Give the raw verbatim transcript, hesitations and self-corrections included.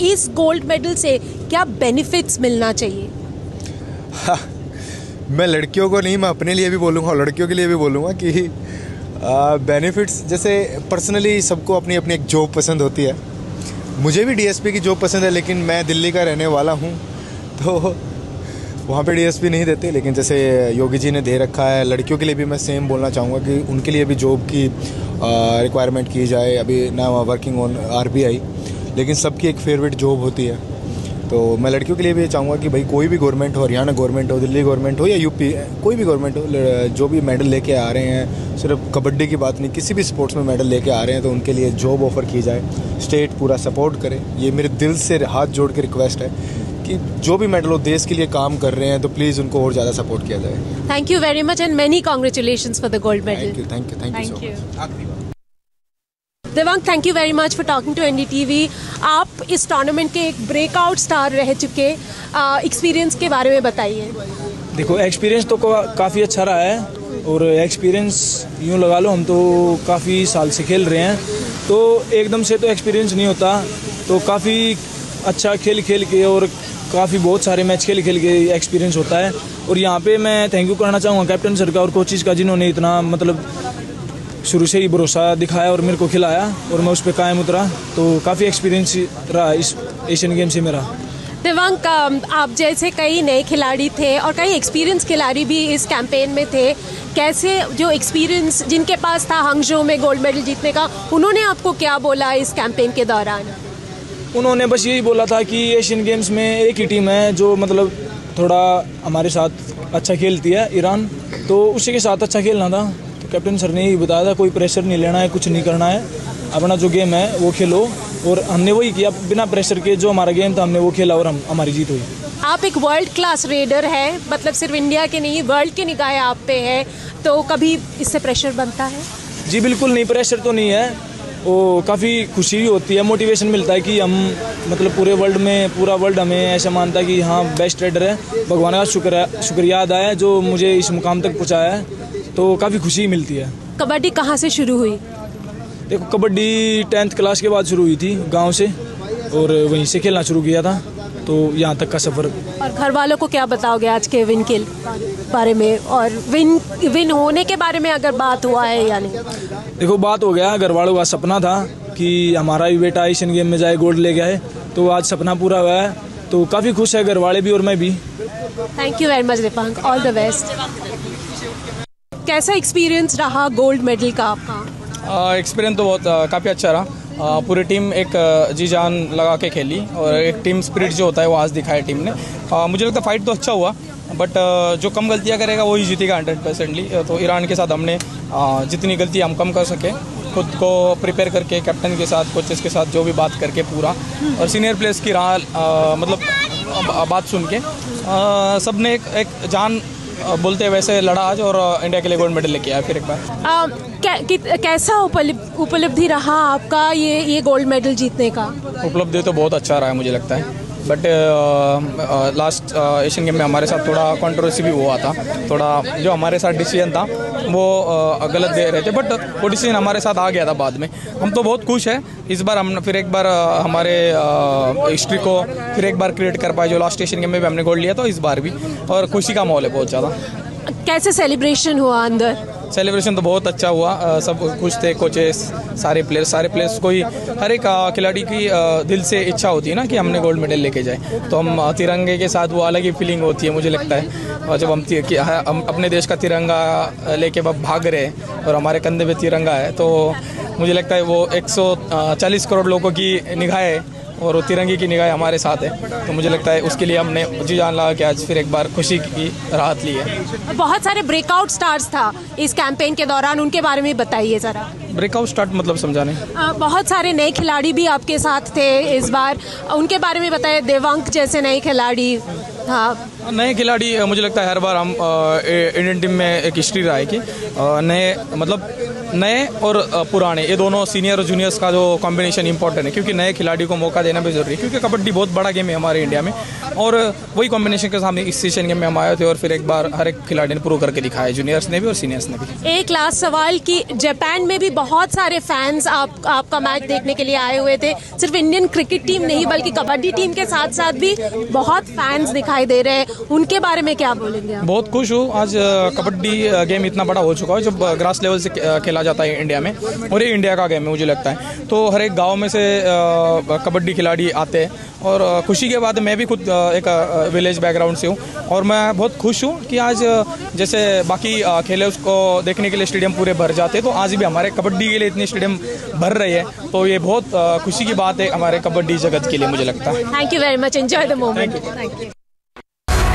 इस gold medal से क्या बेनिफिट्स मिलना चाहिए? हाँ, मैं लड़कियों को नहीं, मैं अपने लिए भी बोलूँगा और लड़कियों के लिए भी बोलूँगा कि बेनिफिट्स जैसे पर्सनली सबको अपनी अपनी एक जॉब पसंद होती है। मुझे भी डीएसपी की जॉब पसंद है, लेकिन मैं दिल्ली का रहने वाला हूँ तो वहाँ पे डीएसपी नहीं देते। लेकिन जैसे योगी जी ने दे रखा है, लड़कियों के लिए भी मैं सेम बोलना चाहूँगा कि उनके लिए भी जॉब की रिक्वायरमेंट की जाए। अभी ना वर्किंग ऑन आरबीआई, लेकिन सबकी एक फेवरेट जॉब होती है। तो मैं लड़कियों के लिए भी चाहूँगा कि भाई कोई भी गवर्नमेंट हो, हरियाणा गवर्नमेंट हो, दिल्ली गवर्नमेंट हो या यूपी, कोई भी गवर्नमेंट हो, जो भी मेडल लेके आ रहे हैं, सिर्फ कबड्डी की बात नहीं, किसी भी स्पोर्ट्स में मेडल लेके आ रहे हैं तो उनके लिए जॉब ऑफ़र की जाए, स्टेट पूरा सपोर्ट करे। ये मेरे दिल से हाथ जोड़ के रिक्वेस्ट है कि जो भी मेडल हो देश के लिए काम कर रहे हैं तो प्लीज़ उनको और ज़्यादा सपोर्ट किया जाए। Thank you very much and many congratulations for the gold medal. Thank you thank you thank you so much. Devang, thank you very much for talking to NDTV. आप इस टूर्नामेंट के एक ब्रेकआउट स्टार रह चुके, experience के बारे में बताइए। देखो, एक्सपीरियंस तो काफ़ी अच्छा रहा है और एक्सपीरियंस यूँ लगा लो हम तो काफ़ी साल से खेल रहे हैं, तो एकदम से तो एक्सपीरियंस नहीं होता। तो काफ़ी अच्छा खेल खेल के और काफ़ी बहुत सारे मैच खेल खेल के एक्सपीरियंस होता है। और यहाँ पे मैं थैंक यू करना चाहूँगा कैप्टन सर का और कोचिज़ का, जिन्होंने इतना मतलब शुरू से ही भरोसा दिखाया और मेरे को खिलाया और मैं उस पर कायम उतरा। तो काफ़ी एक्सपीरियंस रहा इस एशियन गेम से मेरा। देवांग, आप जैसे कई नए खिलाड़ी थे और कई एक्सपीरियंस खिलाड़ी भी इस कैंपेन में थे, कैसे जो एक्सपीरियंस जिनके पास था हंगझो में गोल्ड मेडल जीतने का, उन्होंने आपको क्या बोला इस कैंपेन के दौरान? उन्होंने बस यही बोला था कि एशियन गेम्स में एक ही टीम है जो मतलब थोड़ा हमारे साथ अच्छा खेलती है, ईरान, तो उसी के साथ अच्छा खेलना था। तो कैप्टन सर ने यही बताया था, कोई प्रेशर नहीं लेना है, कुछ नहीं करना है, अपना जो गेम है वो खेलो। और हमने वही किया, बिना प्रेशर के जो हमारा गेम था हमने वो खेला और हम हमारी जीत हुई। आप एक वर्ल्ड क्लास रेडर है, मतलब सिर्फ इंडिया के नहीं वर्ल्ड की निगाहें आप पे है, तो कभी इससे प्रेशर बनता है? जी बिल्कुल नहीं, प्रेशर तो नहीं है, वो काफ़ी खुशी भी होती है, मोटिवेशन मिलता है कि हम मतलब पूरे वर्ल्ड में पूरा वर्ल्ड हमें ऐसा मानता है कि हाँ बेस्ट रेडर है। भगवान का शुक्र शुक्रिया अदा है जो मुझे इस मुकाम तक पहुँचाया है, तो काफ़ी खुशी मिलती है। कबड्डी कहाँ से शुरू हुई? देखो, कबड्डी टेंथ क्लास के बाद शुरू हुई थी गांव से, और वहीं से खेलना शुरू किया था, तो यहाँ तक का सफ़र। और घर वालों को क्या बताओगे आज के विन के बारे में, और विन विन होने के बारे में अगर बात हुआ है या नहीं? देखो, बात हो गया, घर वालों का सपना था कि हमारा भी बेटा एशियन गेम में जाए, गोल्ड ले गया है, तो आज सपना पूरा हुआ है, तो काफ़ी खुश है घर वाले भी और मैं भी। Thank you very much Deepank, all the best. कैसा एक्सपीरियंस रहा गोल्ड मेडल का आपका? एक्सपीरियंस तो बहुत काफ़ी अच्छा रहा। uh, पूरी टीम एक जी जान लगा के खेली और एक टीम स्पिरिट जो होता है वो आज दिखाया टीम ने। uh, मुझे लगता है फाइट तो अच्छा हुआ, बट uh, जो कम गलतियां करेगा वही जीतेगा हंड्रेड परसेंटली। तो ईरान के साथ हमने uh, जितनी गलती हम कम कर सके, खुद को प्रिपेयर करके कैप्टन के साथ, कोचेस के साथ जो भी बात करके पूरा, और सीनियर प्लेयर्स की राह uh, मतलब बात सुन के uh, सब ने एक, एक जान बोलते हैं वैसे लड़ा आज और इंडिया के लिए गोल्ड मेडल लेके आया फिर एक बार। आ, कै, कैसा उपलब्धि रहा आपका ये ये गोल्ड मेडल जीतने का? उपलब्धि तो बहुत अच्छा रहा है मुझे लगता है, बट लास्ट एशियन गेम में हमारे साथ थोड़ा कंट्रोवर्सी भी हुआ था। थोड़ा जो हमारे साथ डिसीजन था वो uh, गलत दे रहे थे, बट वो डिसीजन हमारे साथ आ गया था बाद में। हम तो बहुत खुश हैं इस बार, हम फिर एक बार uh, हमारे हिस्ट्री uh, को फिर एक बार क्रिएट कर पाए। जो लास्ट एशियन गेम में भी हमने गोल्ड लिया तो इस बार भी, और खुशी का माहौल है बहुत ज़्यादा। कैसे सेलिब्रेशन हुआ अंदर? सेलिब्रेशन तो बहुत अच्छा हुआ, आ, सब खुश थे, कोचेस, सारे प्लेयर्स सारे प्लेयर्स कोई हर एक खिलाड़ी की आ, दिल से इच्छा होती है ना कि हमने गोल्ड मेडल लेके जाए, तो हम तिरंगे के साथ वो अलग ही फीलिंग होती है मुझे लगता है। और जब हम, हम अपने देश का तिरंगा लेके भाग रहे हैं और हमारे कंधे पे तिरंगा है, तो मुझे लगता है वो एक सौ चालीस करोड़ लोगों की निगाहें और वो तिरंगे की निगाह हमारे साथ है, तो मुझे लगता है उसके लिए हमने जी जान लगा कि आज फिर एक बार खुशी की राहत ली है। बहुत सारे ब्रेकआउट स्टार्स था इस कैंपेन के दौरान, उनके बारे में बताइए ज़रा। ब्रेकआउट स्टार्ट मतलब समझाने? बहुत सारे नए खिलाड़ी भी आपके साथ थे इस बार, उनके बारे में बताइए। देवांक जैसे नए खिलाड़ी, हाँ नए खिलाड़ी, मुझे लगता है हर बार हम इंडियन टीम में एक हिस्ट्री रहा है कि नए मतलब नए और अ, पुराने ये दोनों सीनियर और जूनियर्स का जो कॉम्बिनेशन इंपॉर्टेंट है, क्योंकि नए खिलाड़ी को मौका देना भी जरूरी है, क्योंकि कबड्डी बहुत बड़ा गेम है हमारे इंडिया में। और वही कॉम्बिनेशन के सामने इस एशियन गेम में हम आए थे और फिर एक बार हर एक खिलाड़ी ने प्रूव करके दिखाया, जूनियर्स ने भी और सीनियर्स ने भी। एक लास्ट सवाल कि जापान में भी बहुत सारे फैंस आप आपका मैच देखने के लिए आए हुए थे, सिर्फ इंडियन क्रिकेट टीम नहीं बल्कि कबड्डी टीम के साथ साथ भी बहुत फैंस दिखाई दे रहे हैं, उनके बारे में क्या बोलेंगे आप? बहुत खुश हूँ आज अ, कबड्डी अ, गेम इतना बड़ा हो चुका है, जब अ, ग्रास लेवल से अ, खेला जाता है इंडिया में, और ये इंडिया का गेम है मुझे लगता है। तो हर एक गांव में से अ, कबड्डी खिलाड़ी आते हैं और अ, खुशी के बाद मैं भी खुद अ, एक अ, विलेज बैकग्राउंड से हूँ और मैं बहुत खुश हूँ कि आज अ, जैसे बाकी अ, खेले उसको देखने के लिए स्टेडियम पूरे भर जाते हैं, तो आज भी हमारे कबड्डी के लिए इतने स्टेडियम भर रही है, तो ये बहुत अ, खुशी की बात है हमारे कबड्डी जगत के लिए मुझे लगता है। Thank you very much, enjoy the moment.